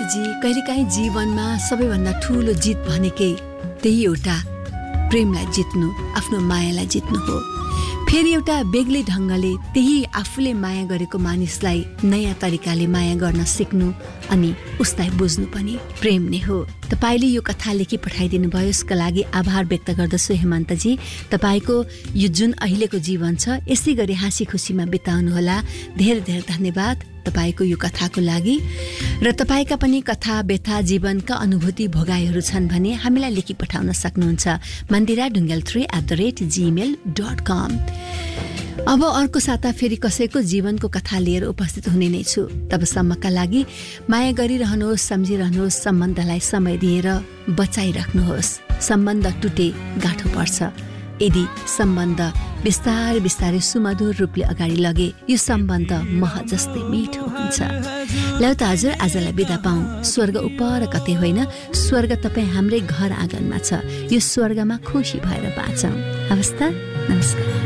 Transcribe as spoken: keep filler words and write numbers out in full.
मित्रजी, कहिलेकाहीँ जीवनमा सबैभन्दा ठुलो जित भनेकै त्यही एउटा प्रेमलाई जित्नु, आफ्नो मायालाई जित्नु हो। फेरि एउटा बेग्लै ढङ्गले त्यही आफूले माया गरेको मानिसलाई नयाँ तरिकाले माया गर्न सिक्नु अनि उसलाई बुझ्नु पनि प्रेम नै हो। तपाईले यो कथा लेखी पठाइदिनु भयो, यसका लागि आभार व्यक्त गर्दछु हेमन्तजी। तपाईको यो जुन अहिलेको जीवन छ यसै गरी हाँसी खुसीमा बिताउनुहोला। धेरै धेरै धन्यवाद तपाईको यो कथाको लागि। र तपाईका पनि कथा, व्यथा, जीवनका अनुभूति, भोगाईहरू छन् भने हामीलाई लेखी पठाउन सक्नुहुन्छ Mandira Dhungel three at the rate Gmail dot कम। अब अर्को साता फेरि कसैको जीवनको कथा लिएर उपस्थित हुने नै छु। तबसम्मका लागि माया गरिरहनुहोस्, सम्झिरहनुहोस्, सम्बन्धलाई समय दिएर बचाइराख्नुहोस्। सम्बन्ध टुटे गाँठो पर्छ, यदि सम्बन्ध बिस्तारै बिस्तारै सुमधुर रूपले अगाडि लगे यो सम्बन्ध मह जस्तै मिठो हुन्छ। ल त हजुर, आजलाई बिदा पाऊँ। स्वर्ग उपर कतै होइन, स्वर्ग तपाईँ हाम्रै घर आँगनमा छ। यो स्वर्गमा खुसी भएर बाँचौँ। हवस् त, नमस्कार।